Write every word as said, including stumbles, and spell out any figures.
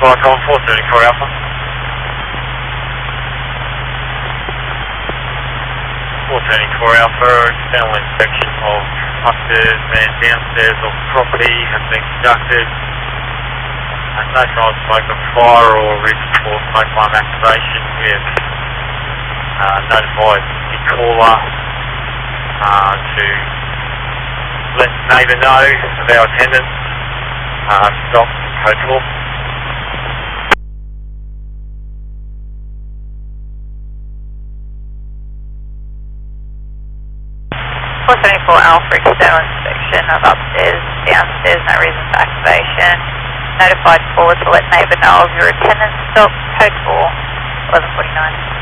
Flight call four seventy-four Alpha. four seventy-four Alpha, external inspection of upstairs and downstairs of property has been conducted. And no signs of smoke of fire or risk for smoke alarm activation. We have uh, notified the caller uh, to let the neighbour know of our attendance. Uh, stop code four. four seventy-four Alpha, external inspection of upstairs, downstairs, no reason for activation. Notified caller to let neighbour know of your attendance. Stop code four, eleven forty-nine.